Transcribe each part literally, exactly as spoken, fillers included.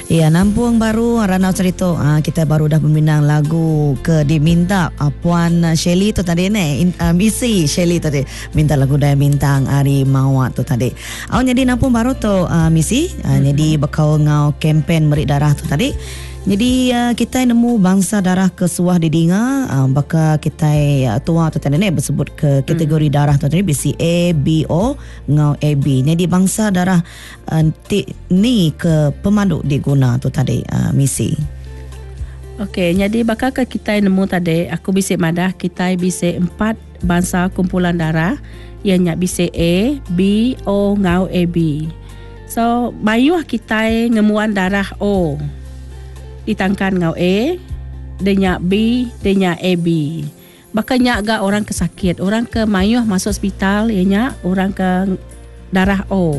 Ya, Nampung Baru Ranau Cerita. Ha, kita baru dah meminang lagu ke diminta uh, Puan Shelly tu tadi ni. Uh, Missy Shelly tadi minta lagu Daya Bintang Ari Mawat tu tadi. Oh, jadi Nampung Baru tu uh, Missy. Uh, hmm. Jadi bekau ngau kempen Merik Darah tu tadi. Jadi uh, kita nemu bangsa darah kesuah di Dinga, uh, baka kita uh, tua tu tadi ni bersebut ke kategori hmm. darah tu tadi B C A, B O, ngau A B. Jadi bangsa darah uh, ti, ni ke pemandu diguna tu tadi uh, Missy. Okey, jadi baka ke kita nemu tadi aku bisik madah kita bisik empat bangsa kumpulan darah ianya B C A, B O ngau A B. So, mayuh kita ngemuan darah O. Ditangkan ngau A, denya B, denya A B. Bakanya agak orang kesakit, orang ke mayuh masuk hospital, ianya orang ke darah O.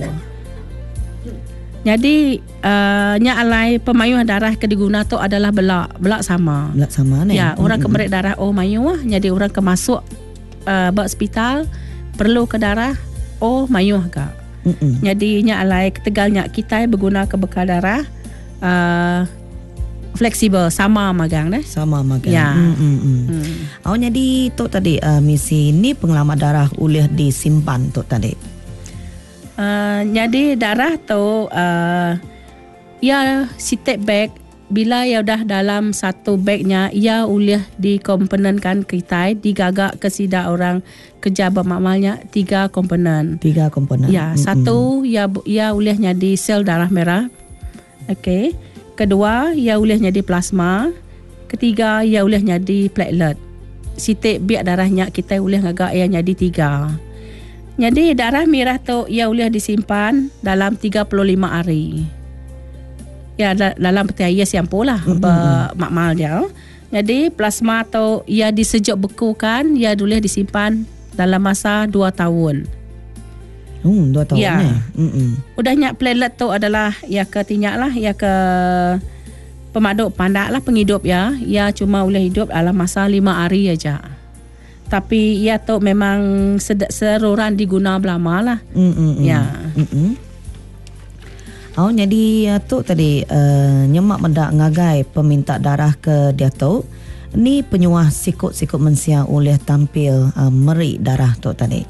Jadi uh, nya alai pemayuh darah ke diguna tu adalah belak, belak sama. Belak sama ni. Ya, orang ke merik darah O mayuh, jadi orang ke masuk uh, bak hospital perlu ke darah O mayuh agak. Mm-mm. Jadi nya alai ketegalnya kita berguna ke bekal darah uh, fleksibel sama magang deh. Sama magang. Ya. Hmm. hmm. Oh, jadi tu tadi uh, Missy ni pengelamat darah boleh disimpan tu tadi. Uh, jadi darah tu uh, ya sitek bag bila ya dah dalam satu bagnya ia boleh dikomponenkan kita digagak ke sida orang kerja bermakmalnya tiga komponen. Tiga komponen. Ya, hmm. satu ya ia boleh jadi sel darah merah. Okey. Kedua, ia boleh jadi plasma. Ketiga, ia boleh jadi platelet. Sitik biak darahnya kita boleh agak ia jadi tiga. Jadi darah merah tu ia boleh disimpan dalam tiga puluh lima hari. Ya, dalam peti air siampu lah mm-hmm. makmal dia. Jadi plasma tu ia disejuk bekukan, ia boleh disimpan dalam masa dua tahun. Hmm, dua tahun ya. ni. Mm-mm. Udahnya platelet tu adalah ya ke tinyak lah, ya ke pemaduk pandak lah penghidup ya. Ya cuma boleh hidup dalam masa lima hari aja. Tapi ya tu memang sed- seruran diguna belama lah. Mm-mm. Ya. Mm-mm. Oh, jadi tu tadi uh, nyemak mendak ngagai peminta darah ke dia tu. Ni penyuah sikut-sikut mensia oleh tampil uh, merik darah tu tadi.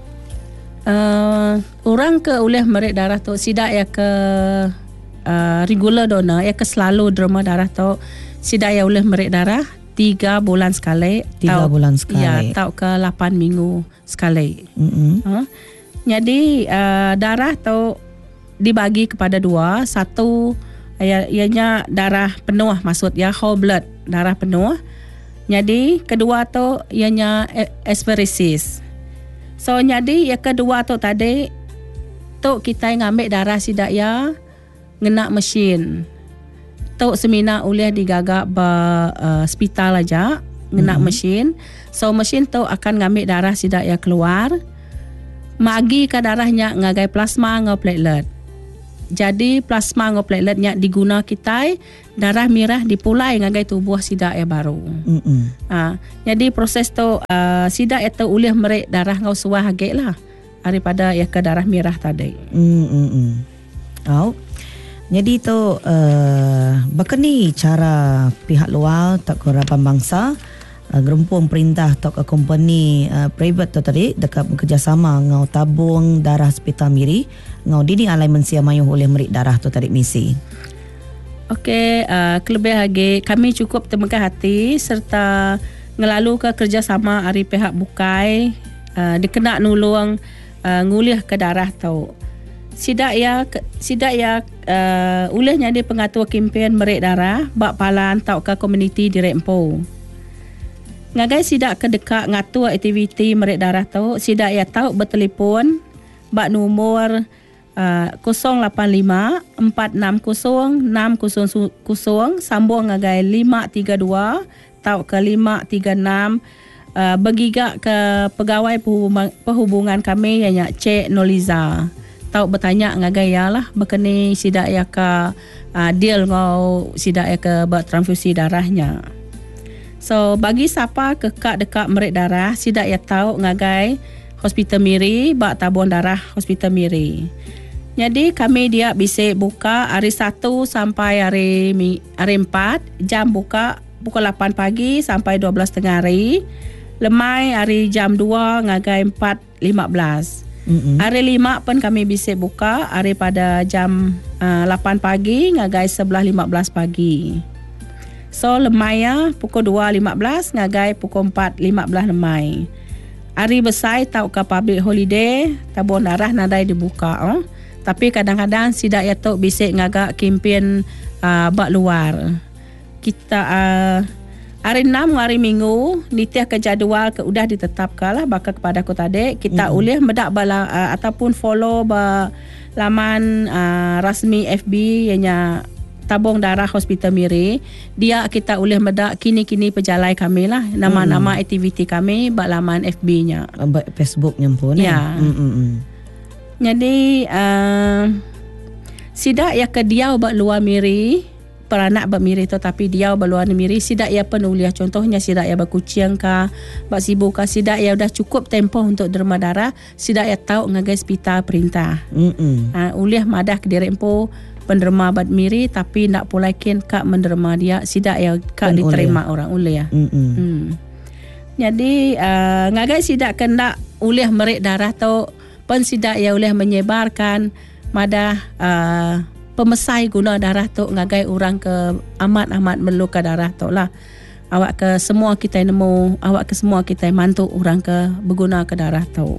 Uh, orang ke oleh merik darah tu sidak ya ke uh, regular donor ya ke selalu derma darah tu sidak ya oleh merik darah tiga bulan sekali. Tiga tau, bulan sekali. Ya, tau ke lapan minggu sekali. Mm-hmm. Uh, jadi uh, darah tu dibagi kepada dua. Satu ia, ianya darah penuh maksud ya whole blood darah penuh. Jadi kedua tu ianya aspheresis. So jadi yang kedua tu tadi tu kita ngambil darah sidak ya ngena mesin. Tu semina boleh digagak ba uh, hospital aja ngena mm-hmm. mesin. So mesin tu akan ngambil darah sidak ya keluar. Magi ke darahnya ngagai plasma ngau platelet. Jadi plasma ngau plateletnya diguna kita darah merah dipulai ngagai tubuh sidak ya baru. Mm-mm. Ha, jadi proses tu uh, sidak itu boleh merik darah ngau suah agak lah daripada ya ke darah merah tadi. Mm-mm. Oh. Jadi tu uh, bakani cara pihak luar tak kurapan bangsa uh, gerumpung perintah tok ke company uh, private tu tadi dekat bekerjasama ngau tabung darah hospital Miri ngau dini alai mensia mayuh oleh merik darah tu tadi Missy. Okey, uh, kelebih lagi kami cukup termegah hati serta ngelalu ke kerjasama dari pihak bukai uh, dikena nulung uh, ngulih ke darah tu. Sidak ya sidak ya uh, ulih jadi pengatur kempen merik darah bak palan tau ke komuniti di Rempo. Ngagai sidak ke dekat ngatur aktiviti merik darah tu, sidak ya tau bertelefon bak nombor Uh, kosong lapan lima empat enam kosong enam kosong kosong sambung ngagai lima tiga dua tau ke lima tiga enam uh, bergigak ke pegawai perhubungan, perhubungan kami yang Cik Noliza tau bertanya ngagai ya lah berkeni sidak ya ke uh, deal ngau sidak ya ke buat transfusi darahnya. So bagi siapa kekak dekat merik darah sidak ya tau ngagai Hospital Miri bak tabung darah Hospital Miri. Jadi kami dia bisa buka hari satu sampai hari hari empat, jam buka pukul lapan pagi sampai dua belas tengah hari. Lemai hari jam dua ngagai empat lima belas. Mm-hmm. Hari lima pun kami bisa buka hari pada jam uh, lapan pagi ngagai sebelas lima belas pagi. So lemai ya pukul dua lima belas ngagai pukul empat lima belas lemai. Hari besar tau ke public holiday, tabung darah nadai dibuka. Oh. Tapi kadang-kadang sidak ya tok bisa ngagak kempen uh, bak luar. Kita uh, hari enam hari Minggu nitiah ke jadual ke udah ditetapkan lah bakal kepada aku tadi kita mm-hmm. ulih medak bala uh, ataupun follow ba laman uh, rasmi F B ianya tabung darah Hospital Miri. Dia kita ulih medak kini-kini pejalai kami lah nama-nama mm-hmm. aktiviti kami bak laman F B-nya. Facebook-nya pun. Ya. Eh? Mm-hmm. Jadi uh, sidak ya ke dia bak luar Miri, peranak bak Miri tu tapi dia bak luar Miri sidak ya penuliah contohnya sidak ya bak kucing ka, bak sibuk ka sidak ya udah cukup tempoh untuk derma darah, sidak ya tahu ngagai hospital perintah. Hmm. Uh, uliah madah ke dirempo penderma bak Miri tapi nak pulakin kak menderma dia sidak ya kak pen diterima uliah. Orang uliah. Hmm. Jadi uh, ngagai sidak kena uliah merik darah tu pun sidak ya boleh menyebarkan madah uh, pemesai guna darah tu ngagai orang ke amat-amat meluka darah tu lah. Awak ke semua kita nemu, awak ke semua kita mantu orang ke berguna ke darah tu.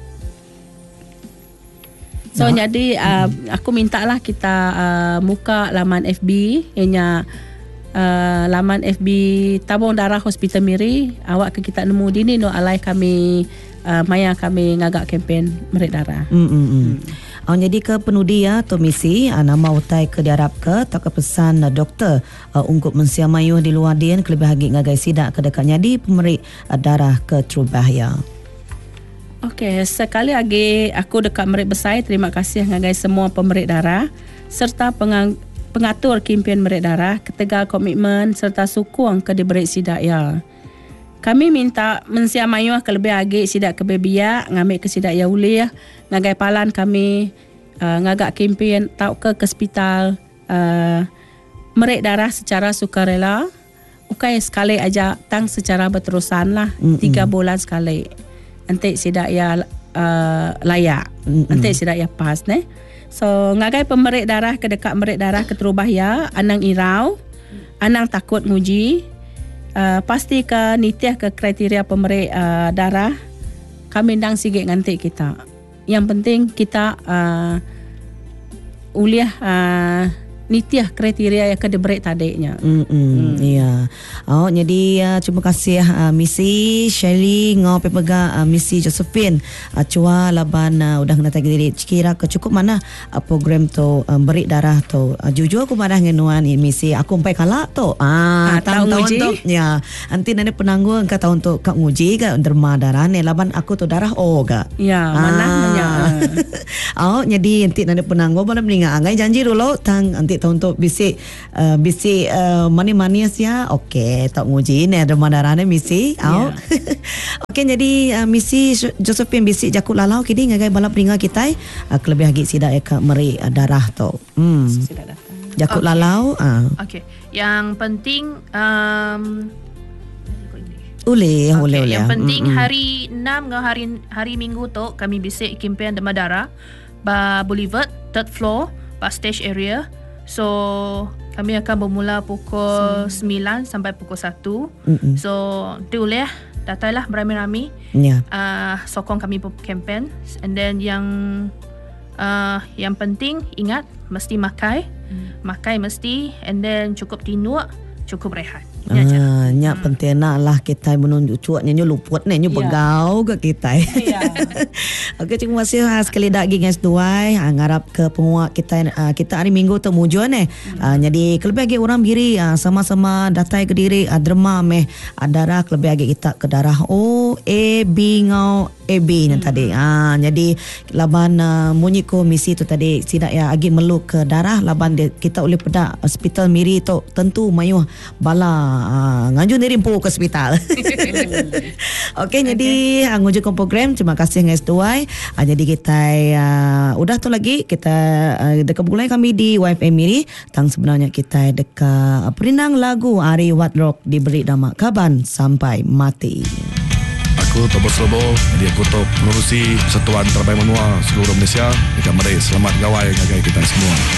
So nah. Jadi uh, aku minta lah kita uh, muka laman F B ianya uh, laman F B tabung darah Hospital Miri. Awak ke kita nemu dini no alai kami Uh, maya kami ngagak kempen merik darah. Hmm. hmm. Oh, jadi ke penudi ya tu misi uh, nama utai ke diharap ke tak kepesan uh, doktor uh, untuk mensiamayuh di luar dian kelebih hagi ngagai sidak ke dekatnya di pemerik uh, darah ke Trubahaya. Okey, sekali lagi aku dekat merik besar terima kasih ngagai semua pemerik darah serta pengang, pengatur kempen merik darah ketegal komitmen serta sukung ke diberi sidak ya. Kami minta mensiamayuh ke lebih agi sidak ke bebia ngambil ke sidak ya uliah ngagai palan kami uh, ngagak kempen tau ke ke hospital uh, merik darah secara sukarela ukai sekali aja tang secara berterusan lah mm-hmm. tiga bulan sekali nanti sidak ya uh, layak mm-hmm. nanti sidak ya pas ne. So ngagai pemerik darah ke dekat merik darah ke Trubahaya anang irau anang takut nguji. Uh, pasti ke nitiah ke kriteria pemerik uh, darah kami ndang sigit ngantik kita. Yang penting kita uh, uliah uh, nitiah kriteria yang kedebrik tadinya. Hmm, mm. Iya. Oh, jadi uh, terima kasih uh, misi Shelly ngau pepega uh, misi Josephine uh, cua laban uh, udah kena tagi diri kira ke cukup mana uh, program tu uh, beri darah tu. Uh, jujur aku madah ngenuan ni misi aku sampai kalah tu. Ah, tahun-tahun tu. Ya. Nanti nane penanggung ka tahun tu kak nguji ka derma darah ni laban aku tu darah O ga. Ya, manahnya. Oh, jadi nanti nane penanggung mana meninga angai janji dulu tang nanti tahun tu bisi uh, bisi uh, mani-manis ya. Okey, tak nguji ni ada mandarane misi. Oh. Yeah. Okey, jadi uh, misi Josephine bisi jakut lalau kini ngagai balap ringa kita uh, kelebih hagi sidak eka meri uh, darah tu. Hmm. Jakut okay. lalau ah. Uh. Okey. Yang penting um Boleh, okay. boleh, boleh. Yang penting mm-hmm. hari enam ke hari hari Minggu tu kami bisik kempen demam darah ba Boulevard third floor ba stage area. So kami akan bermula pukul sembilan sampai pukul satu. Mm-hmm. So tu boleh datanglah beramai-ramai. Yeah. Uh, sokong kami kempen. And then yang uh, yang penting ingat mesti makai. Mm. Makai mesti and then cukup tidur, cukup rehat. Ah, nyak hmm. penting nak lah kita menunjuk cuak nyanyi luput ni nyanyi yeah. begau ke kita. Yeah. Okey, terima kasih sekali dak gengs duai ngarap ke penguat kita uh, kita hari Minggu tu mujuan ni. Hmm. Uh, jadi kelebih lagi orang biri uh, sama-sama datai ke diri uh, derma meh uh, darah kelebih lagi kita ke darah. Oh ngau A B ngau A B ni hmm. tadi. Ah, jadi laban uh, munyi ko misi tu tadi sidak ya agi meluk ke darah laban dia, kita boleh pedak hospital miri tu tentu mayuh bala uh, ngaju diri empu ke hospital. Okey, jadi uh, nguju ke program. Terima kasih dengan S dua I. Uh, jadi kita uh, udah tu lagi kita uh, dekat bulan kami di Y F M Miri tang sebenarnya kita dekat uh, perinang lagu Ari Wat Rock diberi nama Kaban Sampai Mati. Aku Tobos Lobo, jadi aku top pengurusi Persatuan Terbaik Menua seluruh Malaysia. Dekat mari selamat gawai gagai kita semua.